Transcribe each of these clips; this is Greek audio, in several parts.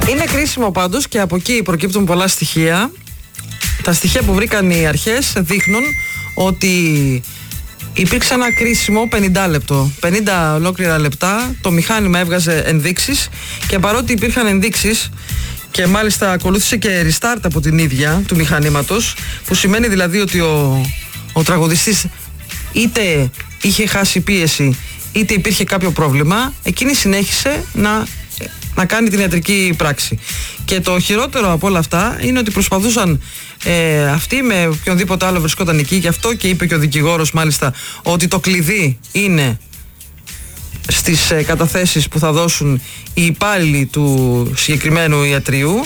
Είναι κρίσιμο πάντως και από εκεί προκύπτουν πολλά στοιχεία. Τα στοιχεία που βρήκαν οι αρχές δείχνουν ότι υπήρξε ένα κρίσιμο 50 λεπτό. 50 ολόκληρα λεπτά το μηχάνημα έβγαζε ενδείξεις και παρότι υπήρχαν ενδείξεις και μάλιστα ακολούθησε και restart από την ίδια του μηχανήματος, που σημαίνει δηλαδή ότι ο τραγουδιστής είτε είχε χάσει πίεση είτε υπήρχε κάποιο πρόβλημα, εκείνη συνέχισε να κάνει την ιατρική πράξη. Και το χειρότερο από όλα αυτά είναι ότι προσπαθούσαν αυτοί με οποιονδήποτε άλλο βρισκόταν εκεί, γι' αυτό και είπε και ο δικηγόρος μάλιστα ότι το κλειδί είναι στις καταθέσεις που θα δώσουν οι υπάλληλοι του συγκεκριμένου ιατρίου,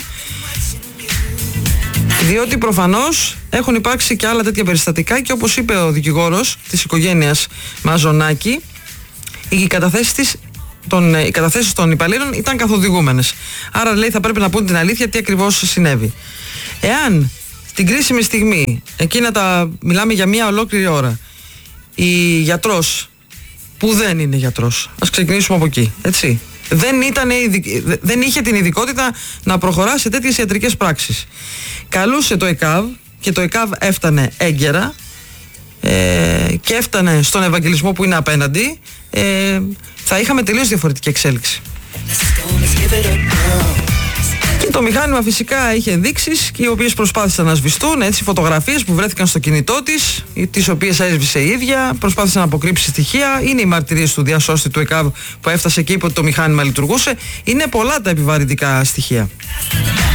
διότι προφανώς έχουν υπάρξει και άλλα τέτοια περιστατικά και όπως είπε ο δικηγόρος της οικογένειας Μαζονάκη, οι καταθέσεις των υπαλλήλων ήταν καθοδηγούμενες. Άρα λέει θα πρέπει να πούν την αλήθεια τι ακριβώς συνέβη. Εάν στην κρίσιμη στιγμή, μιλάμε για μία ολόκληρη ώρα, η γιατρός που δεν είναι γιατρός, ας ξεκινήσουμε από εκεί, έτσι, δεν είχε την ειδικότητα να προχωρά σε τέτοιες ιατρικές πράξεις, καλούσε το ΕΚΑΒ και το ΕΚΑΒ έφτανε έγκαιρα και έφτανε στον Ευαγγελισμό που είναι απέναντι, θα είχαμε τελείως διαφορετική εξέλιξη. Και το μηχάνημα φυσικά είχε ενδείξεις, οι οποίες προσπάθησαν να σβηστούν, έτσι, φωτογραφίες που βρέθηκαν στο κινητό της, τις οποίες έσβησε η ίδια, προσπάθησε να αποκρύψει στοιχεία. Είναι οι μαρτυρίες του διασώστη του ΕΚΑΒ που έφτασε και είπε ότι το μηχάνημα λειτουργούσε. Είναι πολλά τα επιβαρυντικά στοιχεία.